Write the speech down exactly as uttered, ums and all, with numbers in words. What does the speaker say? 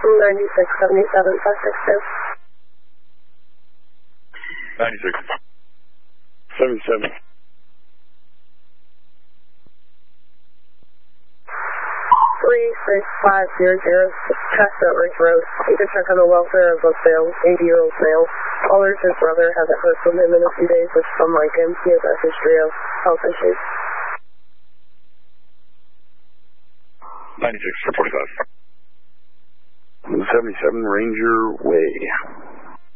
ninety-six seventy-seven, five six two. ninety-six seventy-seven. three six five zero zero, Chestnut Ridge Road. You can check on the welfare of a male, eighty-year-old male. Callers, his brother hasn't heard from him in a few days, which some like him. He has a history of health issues. ninety-six forty-five. seventy-seven Ranger Way.